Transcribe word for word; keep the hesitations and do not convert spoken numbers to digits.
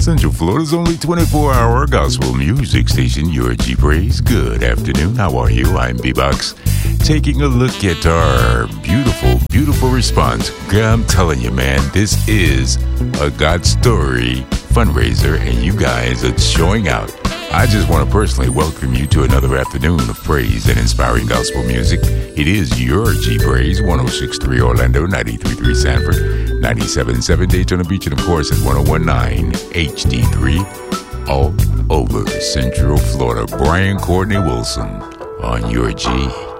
Central Florida's only twenty-four hour gospel music station, your G Praise. Good afternoon. How are you? I'm B-Box, taking a look at our beautiful, beautiful response. I'm telling you, man, this is a God Story fundraiser, and you guys are showing out. I just want to personally welcome you to another afternoon of praise and inspiring gospel music. It is your G Praise, one oh six point three Orlando, ninety-three point three Sanford, ninety-seven point seven Daytona Beach, and of course at one oh one point nine H D three all over Central Florida. Brian Courtney Wilson on your G